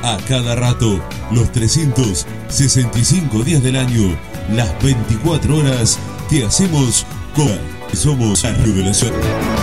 A cada rato, los 365 días del año, las 24 horas, te hacemos con... Somos la revelación.